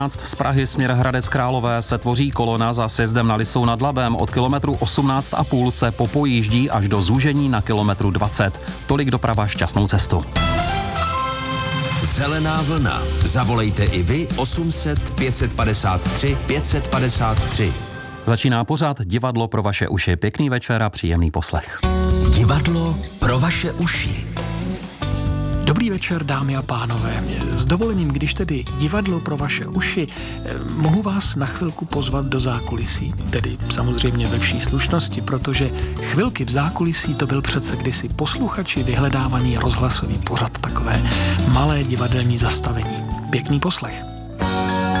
Z Prahy směr Hradec Králové se tvoří kolona za sjezdem na Lysou nad Labem. Od kilometru 18,5 se popojíždí až do zúžení na kilometru 20. Tolik doprava, šťastnou cestu. Zelená vlna. Zavolejte i vy 800 553 553. Začíná pořad Divadlo pro vaše uši. Pěkný večer a příjemný poslech. Divadlo pro vaše uši. Dobrý večer, dámy a pánové. S dovolením, když tedy divadlo pro vaše uši, mohu vás na chvilku pozvat do zákulisí. Tedy samozřejmě ve vší slušnosti, protože chvilky v zákulisí to byl přece kdysi posluchači vyhledávaný rozhlasový pořad, takové malé divadelní zastavení. Pěkný poslech.